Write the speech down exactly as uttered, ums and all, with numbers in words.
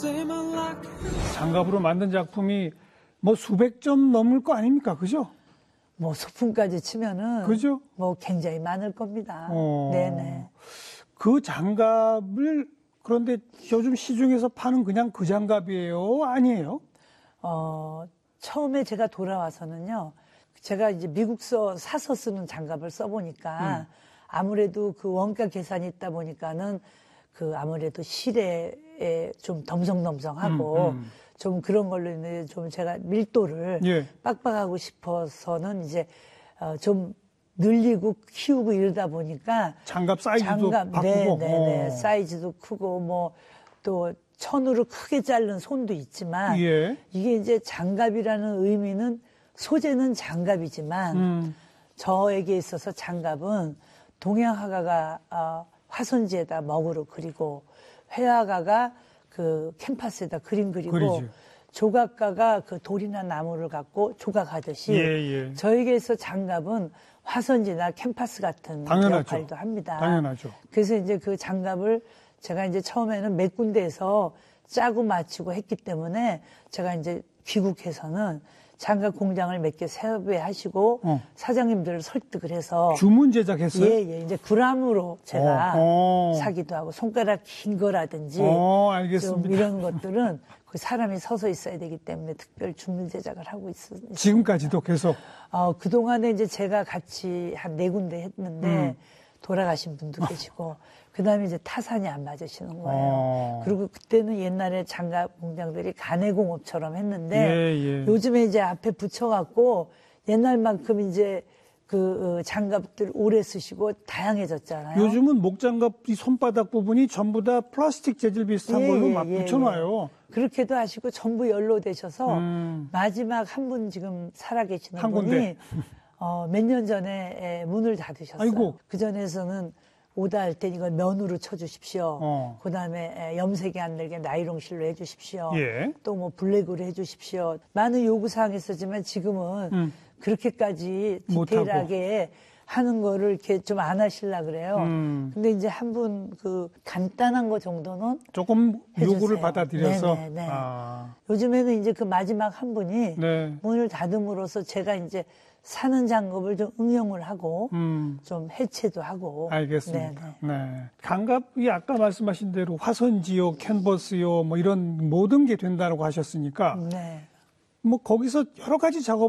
장갑으로 만든 작품이 뭐 수백 점 넘을 거 아닙니까? 그죠? 뭐 소품까지 치면은 그죠? 뭐 굉장히 많을 겁니다. 어, 네네. 그 장갑을 그런데 요즘 시중에서 파는 그냥 그 장갑이에요? 아니에요? 어, 처음에 제가 돌아와서는요, 제가 이제 미국서 사서 쓰는 장갑을 써보니까 음. 아무래도 그 원가 계산이 있다 보니까는 그 아무래도 실에 좀 덤성덤성하고 음, 음. 좀 그런 걸로 인해 좀 제가 밀도를 예. 빡빡하고 싶어서는 이제 어, 좀 늘리고 키우고 이러다 보니까 장갑 사이즈도 장갑, 바꾸고 네네네 사이즈도 크고 뭐 또 천으로 크게 자른 손도 있지만 예. 이게 이제 장갑이라는 의미는 소재는 장갑이지만 음. 저에게 있어서 장갑은 동양 화가가 어, 화선지에다 먹으로 그리고 회화가가 그 캔파스에다 그림 그리고 그리죠. 조각가가 그 돌이나 나무를 갖고 조각하듯이 예, 예. 저에게서 장갑은 화선지나 캔파스 같은 당연하죠. 역할도 합니다. 당연하죠. 그래서 이제 그 장갑을 제가 이제 처음에는 몇 군데에서 짜고 맞추고 했기 때문에 제가 이제 귀국해서는 장갑 공장을 몇 개 섭외하시고 어. 사장님들을 설득을 해서 주문 제작했어요? 예, 예. 이제 그람으로 제가 어, 어. 사기도 하고 손가락 긴 거라든지 어, 알겠습니다. 좀 이런 것들은 그 사람이 서서 있어야 되기 때문에 특별 주문 제작을 하고 있습니다. 지금까지도 계속? 어, 그동안에 이제 제가 같이 한 네 군데 했는데 음. 돌아가신 분도 계시고 그 다음에 이제 타산이 안 맞으시는 거예요. 어. 그리고 그때는 옛날에 장갑 공장들이 가내공업처럼 했는데 예, 예. 요즘에 이제 앞에 붙여갖고 옛날만큼 이제 그 장갑들 오래 쓰시고 다양해졌잖아요. 요즘은 목장갑 이 손바닥 부분이 전부 다 플라스틱 재질 비슷한 예, 걸로 막 예, 붙여놔요. 예. 그렇게도 하시고 전부 연로되셔서 음. 마지막 한 분 지금 살아계시는 한 분이 어, 몇 년 전에 문을 닫으셨어요. 아이고. 그전에서는 오다 할 때 이걸 면으로 쳐주십시오. 어. 그 다음에 염색이 안 들게 나이롱실로 해주십시오. 예. 또 뭐 블랙으로 해주십시오. 많은 요구사항이 있었지만 지금은 음. 그렇게까지 디테일하게 하는 거를 이렇게 좀 안 하시려고 그래요. 음. 근데 이제 한 분 그 간단한 거 정도는 조금 요구를 받아들여서. 네네네. 아. 요즘에는 이제 그 마지막 한 분이 네. 문을 닫음으로써 제가 이제 사는 장갑을 좀 응용을 하고 음. 좀 해체도 하고. 알겠습니다. 네네. 네. 장갑이 아까 말씀하신 대로 화선지요, 캔버스요, 뭐 이런 모든 게 된다고 하셨으니까. 네. 뭐 거기서 여러 가지 작업